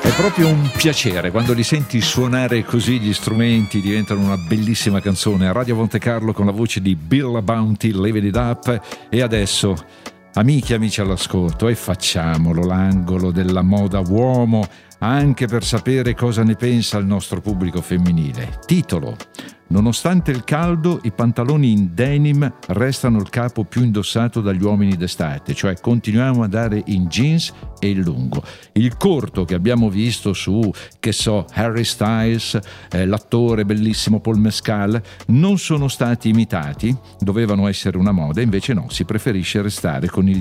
È proprio un piacere quando li senti suonare così, gli strumenti diventano una bellissima canzone. A Radio Monte Carlo con la voce di Bill Bounty, Living It Up. E adesso, amiche e amici all'ascolto, e facciamolo l'angolo della moda uomo, anche per sapere cosa ne pensa il nostro pubblico femminile. Titolo: nonostante il caldo, i pantaloni in denim restano il capo più indossato dagli uomini d'estate, cioè continuiamo a andare in jeans e in lungo. Il corto che abbiamo visto su, che so, Harry Styles, l'attore bellissimo Paul Mescal, non sono stati imitati, dovevano essere una moda, invece no, si preferisce restare con il